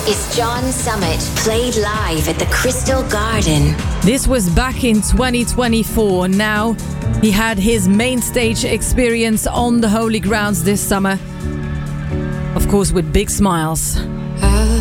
is John Summit, played live at the Crystal Garden. This was back in 2024. Now he had his main stage experience on the Holy Grounds this summer. Of course, with big smiles. I